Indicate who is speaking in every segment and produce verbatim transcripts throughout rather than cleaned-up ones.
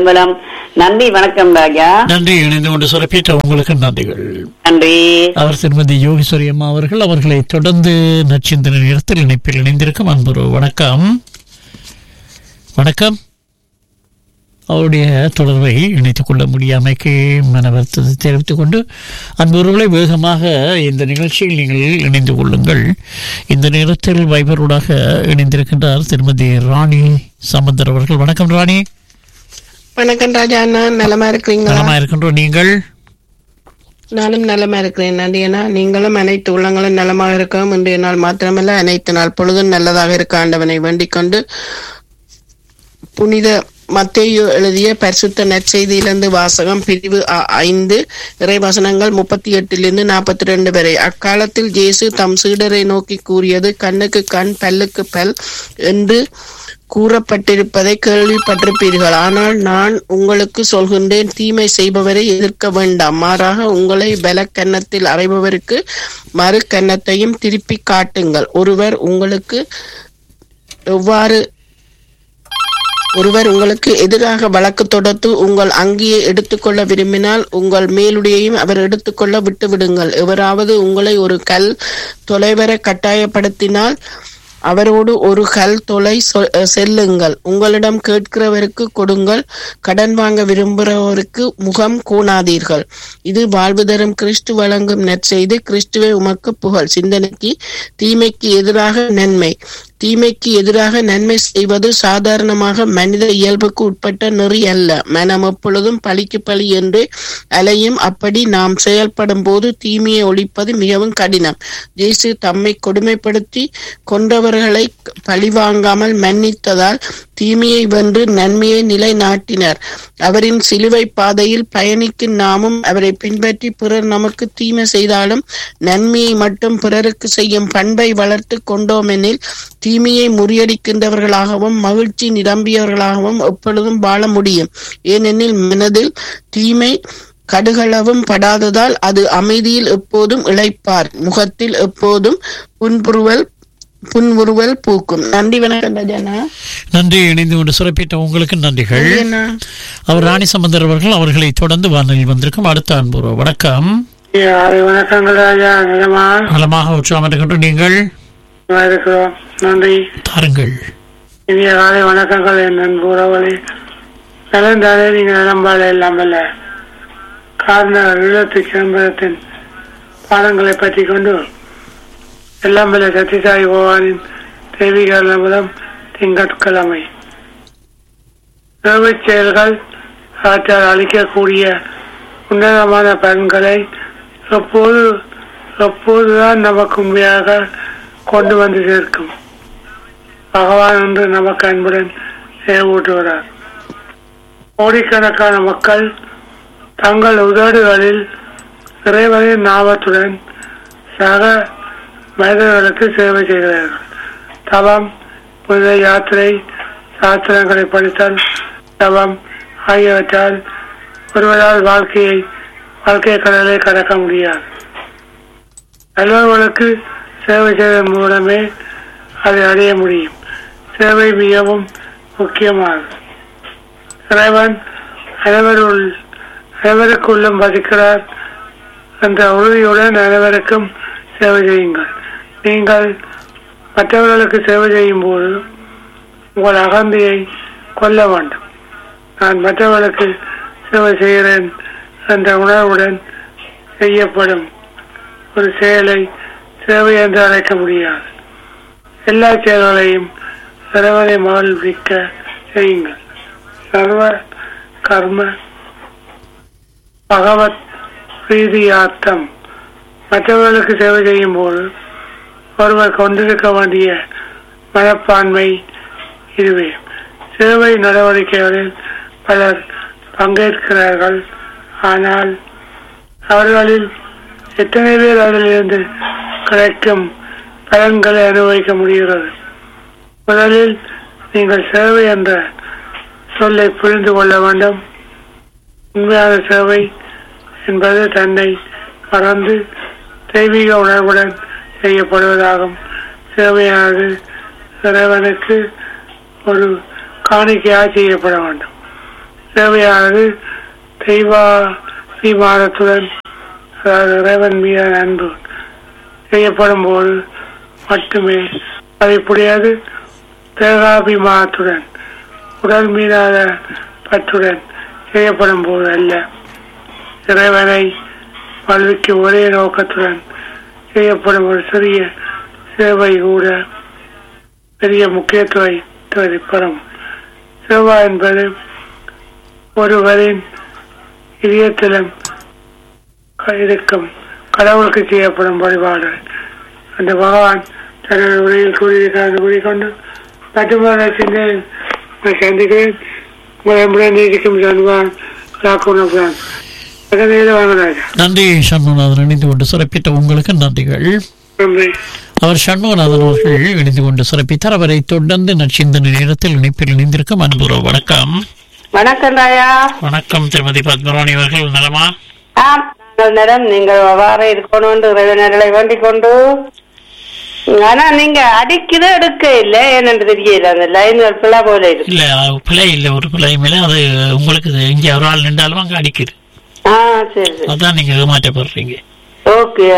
Speaker 1: பொன்பலம். நன்றி, வணக்கம் ராஜா.
Speaker 2: நன்றி. இணைந்து கொண்டு சிறப்பித்த உங்களுக்கு நன்றிகள்.
Speaker 1: நன்றி.
Speaker 2: அவர் திருமதி யோகேஸ்வரி அம்மா அவர்கள். அவர்களை தொடர்ந்து நச்சிந்தன நேரத்தில் இணைப்பில் இணைந்திருக்கும் அன்புரு வணக்கம். வணக்கம். அவருடைய தொடர்பை இணைத்துக் கொள்ள முடியாமைக்கு மன வருத்தத்தை தெரிவித்துக் கொண்டு அன்புறவுகளை வேகமாக இந்த நிகழ்ச்சியில் நீங்கள் இணைந்து கொள்ளுங்கள். இந்த நேரத்தில் வைபரோடாக இணைந்திருக்கின்றார் திருமதி ராணி சம்பந்தர் அவர்கள். வணக்கம் ராணி.
Speaker 3: வணக்கம் ராஜா அண்ணா, நலமா இருக்கிறீங்களா?
Speaker 2: நலமா இருக்கின்றோம். நீங்கள்?
Speaker 3: நானும் நலமா இருக்கிறேன் நன்றி அண்ணா. நீங்களும் அனைத்து உள்ளங்களும் நலமாக இருக்கவும் இன்றைய நாள் மாத்திரமல்ல அனைத்து நாள் பொழுதும் நல்லதாக இருக்க ஆண்டவனை வேண்டிக் கொண்டு புனித மத்தேயு எழுதிய பரிசுத்த நற்செய்தியிலிருந்து வாசகம், பிரிவு ஐந்து, இறைவசனங்கள் முப்பத்தி எட்டிலிருந்து நாற்பத்தி ரெண்டு வரை. அக்காலத்தில் இயேசு தம் சீடரை நோக்கி கூறியது, கண்ணுக்கு கண் பல்லுக்கு பல் என்று கூறப்பட்டிருப்பதை கேள்விப்பட்டிருப்பீர்கள். ஆனால் நான் உங்களுக்கு சொல்கின்றேன், தீமை செய்பவரை எதிர்க்க வேண்டாம், மாறாக உங்களை பல கன்னத்தில் அறைபவருக்கு மறு கன்னத்தையும் திருப்பி காட்டுங்கள். ஒருவர் உங்களுக்கு எவ்வாறு ஒருவர் உங்களுக்கு எதிராக வழக்கு தொடுத்து உங்கள் அங்கியை எடுத்துக்கொள்ள விரும்பினால் உங்கள் மேலுடையையும் அவர் எடுத்துக்கொள்ள விட்டு விடுங்கள். எவராவது உங்களை ஒரு கல் தொலைவர கட்டாயப்படுத்தினால் அவரோடு ஒரு கல் தொலை செல்லுங்கள். உங்களிடம் கேட்கிறவருக்கு கொடுங்கள், கடன் வாங்க விரும்புகிறவருக்கு முகம் கோணாதீர்கள். இது வாழ்வு தரும் கிறிஸ்து வழங்கும் நற்செய்தி. கிறிஸ்துவை உமக்கு புகழ். சிந்தனைக்கு, தீமைக்கு எதிராக நன்மை. தீமைக்கு எதிராக நன்மை செய்வது சாதாரணமாக மனித இயல்புக்கு உட்பட்ட நெறி அல்ல. மனம் எப்பொழுதும் பழிக்கு பழி என்று அலையும். அப்படி நாம் செயல்படும் போது தீமையை ஒழிப்பது மிகவும் கடினம். இயேசு தம்மை கொடுமைப்படுத்தி கொன்றவர்களை பழிவாங்காமல் மன்னித்ததால் தீமையை வென்று நன்மையை நிலைநாட்டினார். அவரின் சிலுவை பாதையில் பயணிக்கும் நாமும் அவரை பின்பற்றி பிறர் நமக்கு தீமை செய்தாலும் நன்மையை மட்டும் பிறருக்கு செய்யும் பண்பை வளர்த்து கொண்டோமெனில் தீமையை முறியடிக்கின்றவர்களாகவும் மகிழ்ச்சி நிரம்பியவர்களாகவும் எப்பொழுதும் வாழ முடியும். ஏனெனில் மனதில் தீமை கடுகளவும் படாததால் அது அமைதியில் எப்போதும் இளைப்பார், முகத்தில் எப்போதும் புன்புறுவல் புன்முறுவல் பூக்கும். நன்றி, வணக்கம் ராஜாண்ணா.
Speaker 2: நன்றி. இணைந்து கொண்டு சிறப்பித்த உங்களுக்கு நன்றிகள். அவர் ராணி சம்பந்தர் அவர்கள். அவர்களை தொடர்ந்து வானொலியில் வந்திருக்கும் அடுத்த அன்புரு வணக்கம்.
Speaker 4: வணக்கங்கள் ராஜா.
Speaker 2: நலமாக உற்சாகம் இருக்கின்ற நீங்கள்?
Speaker 4: இருக்கிறோம், நன்றி.
Speaker 2: தாருங்கள்.
Speaker 4: இனிய காலை வணக்கங்கள் என் நண்புறவர்களே. நலந்தாலே நீங்கள் நலம்பாலே இல்லாமல்ல காரணம் ஈழத்து சிதம்பரத்தின் பாடங்களை பற்றி கொண்டு எல்லாம் வல்ல சத்யசாயி பகவானின் தெய்வீக முதம் திங்கட்கிழமை சேவை செயல்கள் அவற்றால் அளிக்கக்கூடிய உன்னதமான பலன்களை எப்போது எப்போதுதான் நமக்கு உண்மையாக கொண்டு வந்து சேர்க்கும். பகவான் என்று நமக்கு அன்புடன் ஏவூட்டுகிறார். கோடிக்கணக்கான மக்கள் தங்கள் உதடுகளில் இறைவனின் நாமத்துடன் சக மனிதர்களுக்கு சேவை செய்கிறார்கள். தவம், புனித யாத்திரை, சாஸ்திரங்களை படித்தல், தவம் ஆகியவற்றால் ஒருவரால் வாழ்க்கையை வாழ்க்கை கடலை கடக்க முடியாது. நல்லவர்களுக்கு சேவை செய்வதன் மூலமே அதை அடைய முடியும். சேவை மிகவும் முக்கியமானது. இறைவன் அனைவருள் அனைவருக்குள்ளும் வசிக்கிறார் என்ற உறுதியுடன் அனைவருக்கும் சேவை செய்யுங்கள். நீங்கள் மற்றவர்களுக்கு சேவை செய்யும் போது உங்கள் அகந்தையை கொல்ல வேண்டும். நான் மற்றவர்களுக்கு சேவை செய்கிறேன் என்ற உணர்வுடன் செய்யப்படும் ஒரு செயலை சேவை என்று அழைக்க முடியாது. எல்லா செயல்களையும் இறைவனை மகிழ்விக்க செய்யுங்கள். சர்வ கர்ம பகவத் பிரீதியார்த்தம். மற்றவர்களுக்கு சேவை செய்யும் போது ஒருவர் கொண்டிருக்க வேண்டிய மனப்பான்மை இதுவே. சேவை நடவடிக்கைகளில் பலர் பங்கேற்கிறார்கள். ஆனால் அவர்களில் எத்தனை பேர் அதிலிருந்து கிடைக்கும் பலன்களை அனுபவிக்க முடிகிறது? முதலில் நீங்கள் சேவை என்ற சொல்லை புரிந்து கொள்ள வேண்டும். உண்மையான சேவை என்பது தன்னை மறந்து தெய்வீக உணர்வுடன் செய்யப்படுவதாகும். சேவையானது இறைவனுக்கு ஒரு காணிக்கையாக செய்யப்பட வேண்டும். சேவையானது தெய்வாபிமானத்துடன், அதாவது இறைவன் மீதான அன்பு செய்யப்படும் போது மட்டுமே மதிப்புடையது. தேகாபிமானத்துடன், உடல் மீதான பற்றுடன் செய்யப்படும் போது அல்ல. இறைவனை வாழ்விக்கும் ஒரே நோக்கத்துடன் செய்யப்படும் ஒரு சிறிய சேவை கூட பெரிய முக்கியத்துவத்தை பெறும். சேவா என்பது ஒருவரின் இதயத்திலும் இருக்கும் கடவுளுக்கு செய்யப்படும் வழிபாடு. அந்த பகவான் தனது உரையில் கூறியிருக்கிறார். கூறிக்கொண்டு மற்றொரு சிந்தனை சந்திக்கிறேன். உங்களை நேசிக்கும் சன்வான் ராக்குணன்.
Speaker 2: நன்றி சண்முகநாதன், இணைந்து கொண்டு சிறப்பித்த உங்களுக்கு நன்றிகள். அவர் சண்முகநாதன் அவர்கள் இணைந்து கொண்டு சிறப்பித்தார். அவரை தொடர்ந்து நற்சிந்தனை நேரத்தில் இணைப்பில் இணைந்திருக்கும் அன்புறவு வணக்கம்.
Speaker 1: வணக்கம் ராயா.
Speaker 2: வணக்கம் திருமதி பத்மராணி அவர்கள். நலமா?
Speaker 1: ஆம், நாங்கள் நலம். நீங்கள் அவ்வாறு இருக்கணும் என்று இறைவனர்களை வேண்டிக் கொண்டு. ஆனா நீங்க அடிக்கிற எடுக்க இல்ல ஏன்னு தெரியல. அந்த லைன்கள் பிள்ளை போல இருக்கு. இல்ல
Speaker 2: பிள்ளை இல்ல, ஒரு பிள்ளை மேல அது உங்களுக்கு இங்க ஒரு ஆள் நின்றாலும் அங்க அடிக்குது. அதான் நீங்க ஏமாற்றப்படுறீங்க.
Speaker 1: ஓகே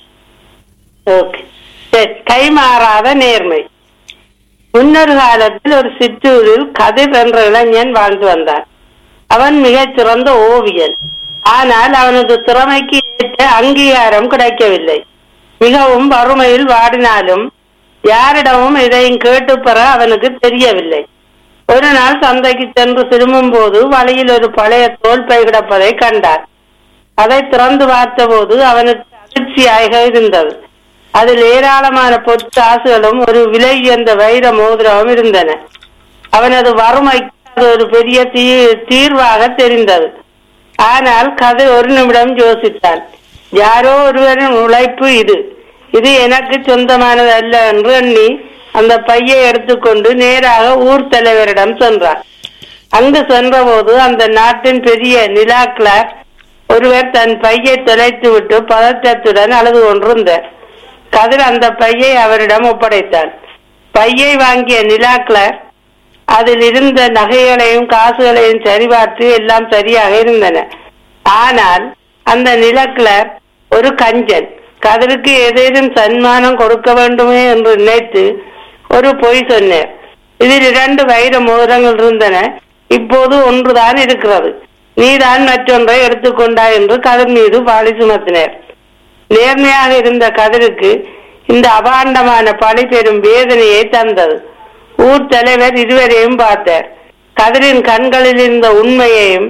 Speaker 1: ஓகே சரி. கைமாறாத நேர்மை. முன்னொரு காலத்தில் ஒரு சிற்றூரில் கதிர் என்ற இளைஞன் வாழ்ந்து வந்தான். அவன் மிகச் சிறந்த ஓவியன். ஆனால் அவனது திறமைக்கு ஏற்ற அங்கீகாரம் கிடைக்கவில்லை. மிகவும் வறுமையில் வாடினாலும் யாரிடமும் இதையும் கேட்டு பெற அவனுக்கு தெரியவில்லை. ஒரு நாள் சந்தைக்கு சென்று திரும்பும் போது வழியில் ஒரு பழைய தோல் பை கிடப்பதை கண்டார். அதை திறந்து பார்த்த போது அவனுக்கு அதிர்ச்சியாக இருந்தது. அதில் ஏராளமான பொற்காசுகளும் ஒரு விலை உயர்ந்த வைர மோதிரமும் இருந்தன. அவனது வறுமைக்கு அது ஒரு பெரிய தீ தீர்வாக தெரிந்தது. ஆனால் கதை ஒரு நிமிடம் யோசித்தான். யாரோ ஒருவரின் உழைப்பு இது, இது எனக்கு சொந்தமானது அல்ல என்று எண்ணி அந்த பையை எடுத்துக்கொண்டு நேராக ஊர் தலைவரிடம் சென்றார். அங்கு சென்ற போது அந்த நாட்டின் பெரிய நிலா கிளார்க் ஒருவர் தன் பையை தொலைத்து விட்டு பதற்றத்துடன் அழுது கொண்டிருந்தார். கதிர் அந்த பையை அவரிடம் ஒப்படைத்தார். பையை வாங்கிய நிலா கிளார்க் அதில் இருந்த நகைகளையும் காசுகளையும் சரிபார்த்து எல்லாம் சரியாக இருந்தன. ஆனால் அந்த நிலக்கிழர் ஒரு கஞ்சன். கதிருக்கு ஏதேனும் சன்மானம் கொடுக்க வேண்டுமே என்று நினைத்து ஒரு பொய் சொன்னார். இதில் இரண்டு வைர மோதிரங்கள் இருந்தன. இப்போது ஒன்றுதான் இருக்கிறது, நீதான் மற்றொன்றை எடுத்துக்கொண்டாய் என்று கதிர் மீது பழி சுமத்தினர். நேர்மையாக இருந்த கதிருக்கு இந்த அபாண்டமான பழி பெரும் வேதனையை தந்தது. ஊர் தலைவர் இருவரையும் பார்த்தார். கதிரின் கண்களில் இருந்த உண்மையையும்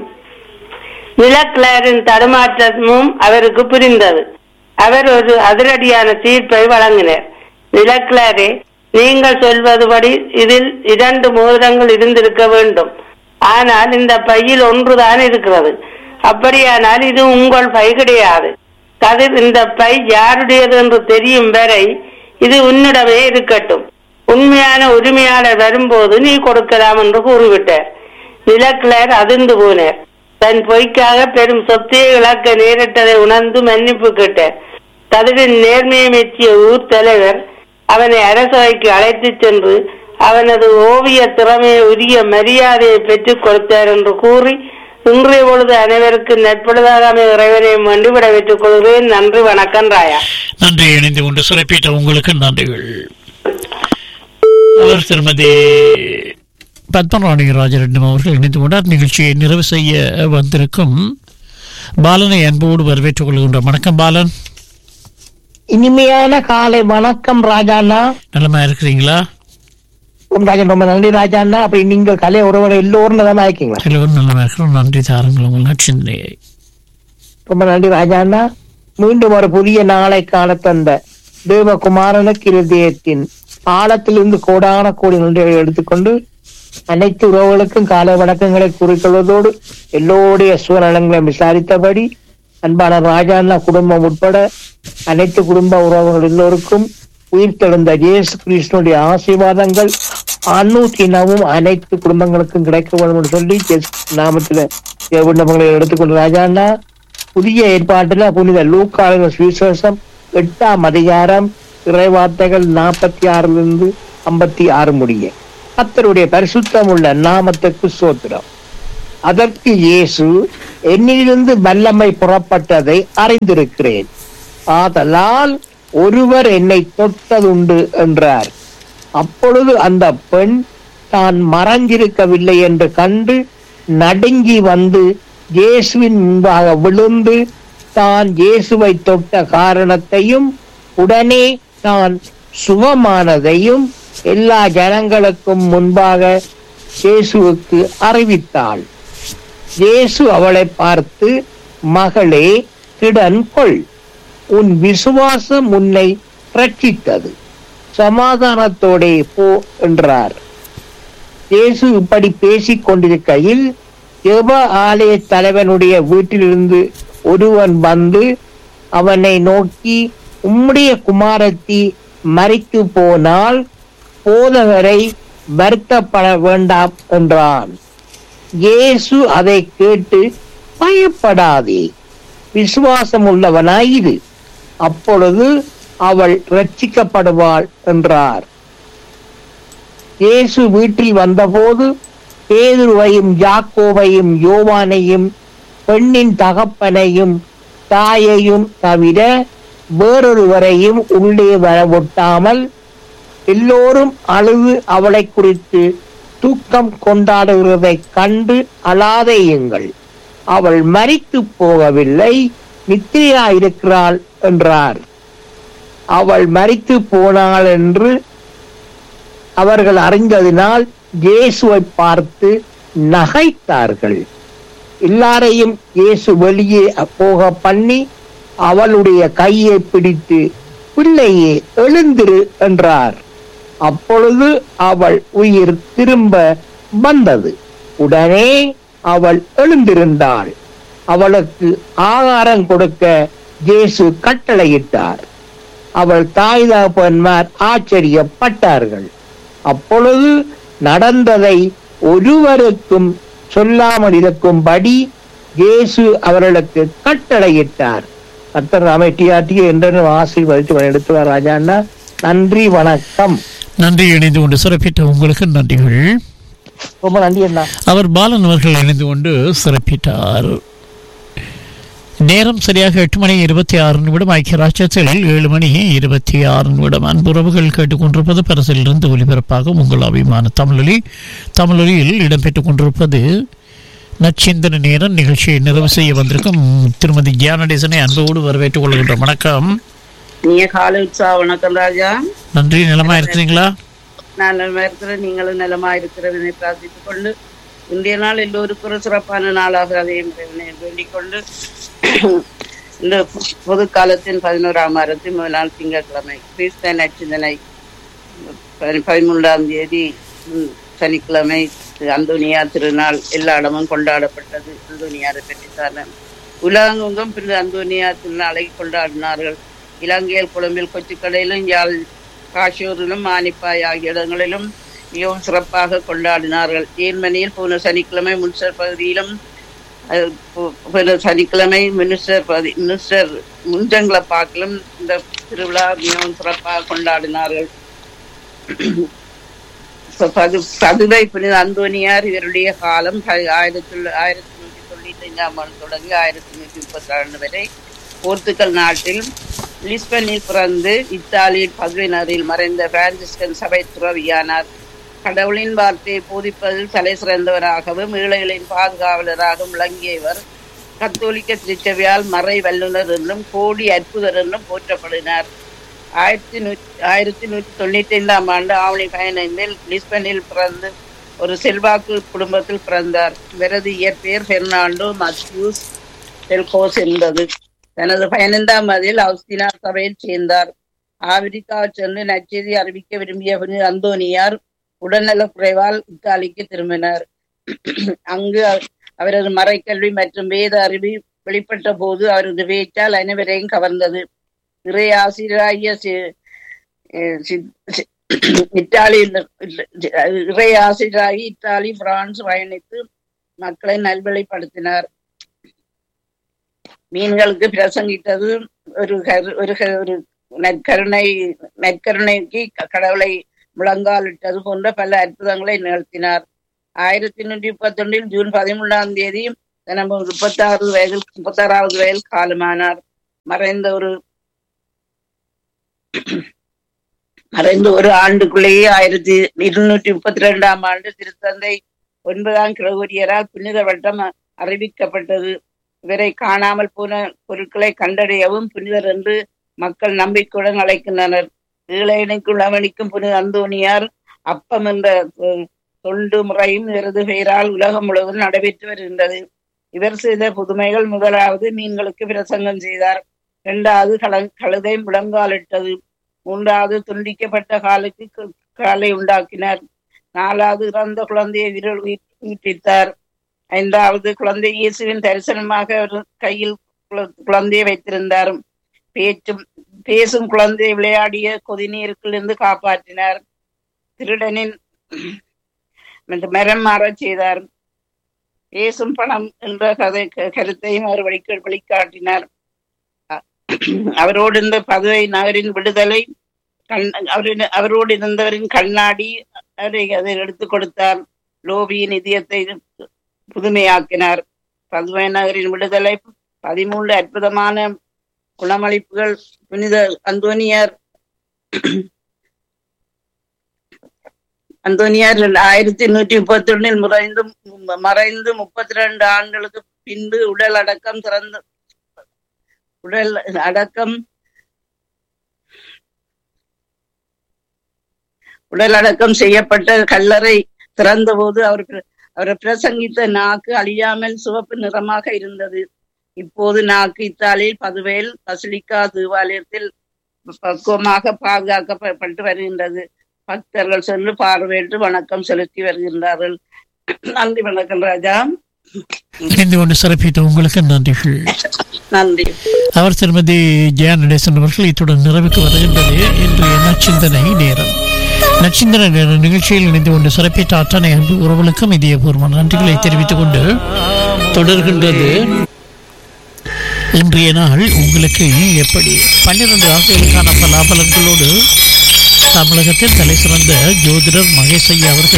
Speaker 1: நிலக்கிழரின் தடுமாற்றமும் அவருக்கு புரிந்தது. அவர் ஒரு அதிரடியான தீர்ப்பை வழங்கினர். நிலக்கிழரே, நீங்கள் சொல்வதுபடி இதில் இரண்டு மோதிரங்கள் இருந்திருக்க வேண்டும். ஆனால் இந்த பையில் ஒன்றுதான் இருக்கிறது. அப்படியானால் இது உங்கள் பை கிடையாது. கதிர், இந்த பை யாருடையது என்று தெரியும் வரை இது உன்னிடமே இருக்கட்டும். உண்மையான உரிமையாளர் வரும்போது நீ கொடுக்கலாம் என்று கூறிவிட்டார். நிலக்கிழர் அதிர்ந்து போனார். தன் பொய்க்காக பெரும் சொத்தையை இழக்க நேரிட்டதை உணர்ந்து மன்னிப்பு கேட்டார். கதிரின் நேர்மையை மெச்சிய ஊர் தலைவர் அவனை அரசவைக்கு அழைத்து சென்று அவனது ஓவிய திறமையை உரிய மரியாதையை பெற்றுக் கொடுத்தார் என்று கூறி இன்றைய பொழுது அனைவருக்கு நட்பொழுதாக இறைவனை மண்டிவிட வைத்துக் கொள்கிறேன். நன்றி, வணக்கம் ராயா.
Speaker 2: நன்றி. இணைந்து கொண்டு சிறப்பிட்ட உங்களுக்கு நன்றிகள். அவர் திருமதி பத்மராணி ராஜரெட்டம் அவர்கள் இணைந்து கொண்டார். நிகழ்ச்சியை நிறைவு செய்ய வந்திருக்கும் பாலனை அன்போடு வரவேற்றுக் கொள்கின்ற. வணக்கம் பாலன்.
Speaker 3: இனிமையான காலை வணக்கம் ராஜாண்ணா.
Speaker 2: நல்லமா இருக்கிறீங்களா?
Speaker 3: ராஜன், ரொம்ப நன்றி ராஜாண்ணா. அப்படி நீங்கள் கலை உறவுகள் எல்லோரும் நல்லா இருக்கீங்களா?
Speaker 2: எல்லோரும் நல்லா இருக்கிறோம். நன்றி தாருங்கள் உங்கள் நற்சிந்தனையை.
Speaker 3: ரொம்ப நன்றி ராஜாண்ணா. மீண்டும் ஒரு புதிய நாளை காண தந்த தேவகுமாரனுக்கு இருதயத்தின் ஆழத்திலிருந்து கோடான கோடி நன்றிகளை எடுத்துக்கொண்டு அனைத்து உறவுகளுக்கும் காலை வணக்கங்களை கூறிக்கொள்வதோடு எல்லோருடைய சுவநலங்களை விசாரித்தபடி அன்பான ராஜாண்ணா குடும்பம் உட்பட அனைத்து குடும்ப உறவுகள் எல்லோருக்கும் உயிர் தெழுந்த இயேசு கிறிஸ்துனுடைய ஆசீர்வாதங்கள் அன்னூத்தினமும் அனைத்து குடும்பங்களுக்கும் கிடைக்க வேண்டும் என்று சொல்லி நாமத்துல விண்ணப்பங்களை எடுத்துக்கொண்டு ராஜாண்ணா, புதிய ஏற்பாட்டுல புனித லூக்காவின் சுவிசேஷம் எட்டாம் அதிகாரம் இறைவார்த்தைகள் நாற்பத்தி ஆறுல இருந்து ஐம்பத்தி ஆறு முடிய கர்த்தருடைய பரிசுத்தம் உள்ள நாமத்துக்கு ஸ்தோத்திரம்.
Speaker 5: அதற்கு இயேசு, என்னிலிருந்து வல்லமை புறப்பட்டதை அறிந்திருக்கிறேன், ஆதலால் ஒருவர் என்னை தொட்டதுண்டு என்றார். அப்பொழுது அந்த பெண் தான் மறைஞ்சிருக்கவில்லை என்று கண்டு நடுங்கி வந்து இயேசுவின் முன்பாக விழுந்து தான் இயேசுவை தொட்ட காரணத்தையும் உடனே தான் சுகமானதையும் எல்லா ஜனங்களுக்கும் முன்பாக இயேசுவுக்கு அறிவித்தாள். இயேசு அவளை பார்த்து, மகளே, திடன் கொள், உன் விசுவாசம் உன்னை ரட்சித்தது, சமாதானத்தோடே போ என்றார். இயேசு இப்படி பேசிக் கொண்டிருக்கையில் ஜெப ஆலய தலைவனுடைய வீட்டிலிருந்து ஒருவன் வந்து அவனை நோக்கி, உம்முடைய குமாரத்தி மரித்து போனால் போதகரை வருத்தப்பட வேண்டாம் என்றான். இயேசு அதை கேட்டு, பயப்படாதே, விசுவாசம் உள்ளவனாயிரு, அப்பொழுது அவள் ரட்சிக்கப்படுவாள் என்றார். இயேசு வீட்டில் வந்தபோது பேதுருவையும் யாக்கோபையும் யோவானையும் பெண்ணின் தகப்பனையும் தாயையும் தவிர வேறொருவரையும் உள்ளே வரவிட்டாமல் எல்லோரும் அழுது அவளை குறித்து தூக்கம் கொண்டாடுகிறதை கண்டு அழாதேயுங்கள், அவள் மரித்து போகவில்லை, நித்திரையாயிருக்கிறாள் என்றார். அவள் மரித்து போனாள் என்று அவர்கள் அறிந்ததினால் இயேசுவை பார்த்து நகைத்தார்கள். எல்லாரையும் இயேசு வெளியே போக பண்ணி அவளுடைய கையை பிடித்து, பிள்ளையே எழுந்திரு என்றார். அப்பொழுது அவள் உயிர் திரும்ப வந்தது. உடனே அவள் எழுந்திருந்தாள். அவளுக்கு ஆகாரம் கொடுக்க இயேசு கட்டளையிட்டார். அவள் தாய் தகப்பன்மார் ஆச்சரியப்பட்டார்கள். அப்பொழுது நடந்ததை ஒருவருக்கும் சொல்லாமல் இருக்கும்படி இயேசு அவர்களுக்கு கட்டளையிட்டார். கர்த்தர் அமைட்டியாட்டிய என்று ஆசீர்வதித்து எடுத்துவார். ராஜாண்ணா, நன்றி, வணக்கம்.
Speaker 2: நன்றி. இணைந்து கொண்டு சிறப்பிட்ட உங்களுக்கு நன்றிகள்.
Speaker 5: ரொம்ப நன்றி அண்ணா.
Speaker 2: அவர் பாலன் அவர்கள் இணைந்து கொண்டு சிறப்பிட்டார். நேரம் சரியாக எட்டு மணி இருபத்தி ஆறு நிமிடம். ஐக்கிய ராஜ்யத்தில் ஏழு மணி இருபத்தி ஆறு நிமிடம். அன்புறவுகள் கேட்டுக்கொண்டிருப்பது பரிசிலிருந்து ஒலிபரப்பாக உங்கள் அபிமான தமிழொலி. தமிழொலியில் இடம்பெற்றுக் கொண்டிருப்பது நச்சிந்தன நேரம். நிகழ்ச்சியை நிறைவு செய்ய வந்திருக்கும் திருமதி ஜியானடேசனை அன்போடு வரவேற்றுக் கொள்கின்ற. வணக்கம்.
Speaker 6: நீங்க காலை உற்சா. வணக்கம் ராஜா.
Speaker 2: நன்றி. நலமா இருக்கிறீங்களா?
Speaker 6: நான் நலமா இருக்கிறேன், நீங்களும் நலமா இருக்கிறவனை பிரார்த்தித்துக் கொண்டு இன்றைய நாள் எல்லோருக்கும் ஒரு சிறப்பான நாளாக அதையும் வேண்டிக் கொண்டு இந்த பொது காலத்தின் பதினோராம் வாரத்தின் முதல் நாள் திங்கட்கிழமை கிறிஸ்த நச்சிந்தனை பதிமூன்றாம் தேதி சனிக்கிழமை அந்தோனியா திருநாள் எல்லா இடமும் கொண்டாடப்பட்டது. அந்தோனியாரை பற்றித்தான உலகெங்கும் பிறகு அந்தோனியா திருநாளை கொண்டாடினார்கள். இலங்கையில் கொழும்பில் கொச்சிக்கடையிலும் யாழ் காஷூரிலும் மானிப்பாய் ஆகிய இடங்களிலும் மிகவும் சிறப்பாக கொண்டாடினார்கள். ஜெர்மனியில் போன சனிக்கிழமை முன்சர் பகுதியிலும் சனிக்கிழமை மினிஸ்டர் பகுதி மினிஸ்டர் முஞ்சங்கள பாக்கிலும் இந்த திருவிழா மிகவும் சிறப்பாக கொண்டாடினார்கள். பதுவை புனித அந்தோனியார் இவருடைய காலம் ஆயிரத்தி ஆயிரத்தி நூற்றி தொண்ணூத்தி ஐந்தாம் ஆண்டு தொடங்கி ஆயிரத்தி நூற்றி முப்பத்தி ரெண்டு வரை போர்த்துகல் நாட்டில் லிஸ்பனில் பிறந்து இத்தாலியில் பதுவினரில் மறைந்த பிரான்சிஸ்கன் சபை துறவியானார். கடவுளின் வார்த்தையை போதிப்பதில் தலை சிறந்தவராகவும் ஏழைகளின் பாதுகாவலராகவும் விளங்கியவர் கத்தோலிக்க திருச்சபையால் மறை வல்லுநர் என்றும் கோடி அற்புதர் என்றும் போற்றப்படுகிறார். ஆயிரத்தி நூற்றி ஆயிரத்தி நூற்றி தொண்ணூத்தி ஐந்தாம் ஆண்டு ஆவணி பதினைந்தில் லிஸ்பனில் பிறந்து ஒரு செல்வாக்கு குடும்பத்தில் பிறந்தார். இவரது இயற்பெயர் பெர்னாண்டோ மத்யூஸ் டெல்கோஸ் என்பது. தனது பதினைந்தாம் வயதில் அவுஸ்தினா சபையில் சேர்ந்தார். ஆப்பிரிக்காவை சென்று நற்செய்தி அறிவிக்க விரும்பிய அந்தோனியார் உடல்நலக் குறைவால் இத்தாலிக்கு திரும்பினார். அங்கு அவரது மறைக்கல்வி மற்றும் வேத அறிவு வெளிப்பட்ட போது அவரது பேச்சால் அனைவரையும் கவர்ந்தது. இறை ஆசிரியராகிய இத்தாலி இறை ஆசிரியராகி இத்தாலி பிரான்ஸ் பயணித்து மக்களை நல்வழிப்படுத்தினார். மீன்களுக்கு பிரசங்கித்தது ஒரு ஒரு ஒரு நற்கருணை நற்கருணைக்கு கடவுளை முழங்காலிட்டது போன்ற பல அற்புதங்களை நிகழ்த்தினார். ஆயிரத்தி எண்ணூற்றி முப்பத்தி ஒன்றில் ஜூன் பதிமூன்றாம் தேதி தினமும் முப்பத்தி ஆறு வயதில் முப்பத்தி ஆறாவது வயதில் காலமானார். மறைந்த ஒரு மறைந்த ஒரு ஆண்டுக்குள்ளேயே ஆயிரத்தி இருநூற்றி முப்பத்தி இரண்டாம் ஆண்டு திருத்தந்தை ஒன்பதாம் கிரகோரியரால் புனித வட்டம் அறிவிக்கப்பட்டது. இவரை காணாமல் போன பொருட்களை கண்டறியவும் புனிதர் என்று மக்கள் நம்பிக்கையுடன் அழைக்கின்றனர். ஏழைனுக்குள் அவனிக்கும் புனித அந்தோனியார் அப்பம் என்ற தொண்டு முறையும் இவரது பெயரால் உலகம் முழுவதும் நடைபெற்று வருகின்றது. இவர் செய்த புதுமைகள்: முதலாவது, மீன்களுக்கு பிரசங்கம் செய்தார். இரண்டாவது, கழுதை முழங்காலிட்டது. மூன்றாவது, துண்டிக்கப்பட்ட காலுக்கு காலை உண்டாக்கினார். நாலாவது, இறந்த குழந்தையை விரல் ஊற்றித்தார். ஐந்தாவது, குழந்தை இயேசுவின் தரிசனமாக கையில் குழந்தையை வைத்திருந்தார். பேச்சும் பேசும் குழந்தை விளையாடிய கொதிநீருக்கிலிருந்து காப்பாற்றினார். திருடனின் மரம் மாறச் செய்தார். பேசும் பணம் என்ற கதை கருத்தையும் அவர் வழி வழிகாட்டினார். அவரோடு இருந்த பதுவை நகரின் விடுதலை அவரோடு இருந்தவரின் கண்ணாடி அவரை அதை எடுத்துக் கொடுத்தார். லோபியின் இதயத்தை புதுமையாக்கினார். பதுவை நகரின் விடுதலை, பதிமூன்று அற்புதமான குணமளிப்புகள். புனித அந்தோனியார் அந்தோனியார் ஆயிரத்தி எண்ணூற்றி முப்பத்தி ஒன்னில் மறைந்து மறைந்து முப்பத்தி இரண்டு ஆண்டுகளுக்கு பின்பு உடல் அடக்கம் திறந்து உடல் அடக்கம் உடல் அடக்கம் செய்யப்பட்ட கல்லறை திறந்த போது அவர் அவர் பிரசங்கித்த நாக்கு அழியாமல் சிவப்பு நிறமாக இருந்தது. இப்போது நாக்கு இத்தாலியில் பதுவையில் பசிலிக்கா தேவாலயத்தில் பக்குவமாக பாதுகாக்கப்பட்டு வருகின்றது. பக்தர்கள் சென்று பார்வையிட்டு வணக்கம் செலுத்தி வருகின்றார்கள். நன்றி. வணக்கம் ராஜா.
Speaker 2: இணைந்து கொண்டு சிறப்பித்த உங்களுக்கு நன்றிகள்.
Speaker 6: நன்றி.
Speaker 2: அவர் திருமதி ஜெயா நடேசன் அவர்கள் இத்துடன் நிறைவுக்கு வருகின்றது இன்றைய நச்சிந்தனை நேரம். நச்சிந்தனை நேர நிகழ்ச்சியில் இணைந்து கொண்டு சிறப்பித்த அத்தனை அன்பு உறவுகளுக்கும் இதயபூர்வமான நன்றிகளை தெரிவித்துக் கொண்டு தொடர்கின்றது இன்றைய நாள். உங்களுக்கு எப்படி பன்னிரண்டு ஆண்டுகளுக்கான பலாபலன்களோடு தமிழகத்தில் தலை சிறந்த ஜோதிடர் மகேஷ் ஐயா அவர்கள்